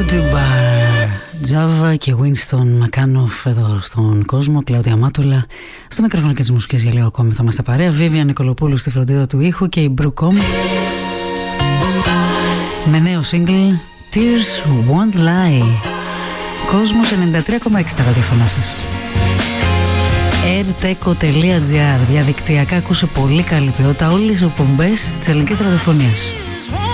Bar, Java και Winston Μακάνοφ εδώ στον κόσμο. Κλάουδια Μάτουλα στο μικρόφωνο και τις μουσικές για λίγο ακόμη θα είμαστε παρέα. Βίβια Νικολοπούλου στη φροντίδα του ήχου και η Μπρουκόμ με νέο single Tears Won't Lie. Κόσμος 93,6 τα ραδιοφωνά σας. airteco.gr. Διαδικτυακά ακούσε πολύ καλή ποιότητα όλες οι εκπομπές της ελληνικής ραδιοφωνίας.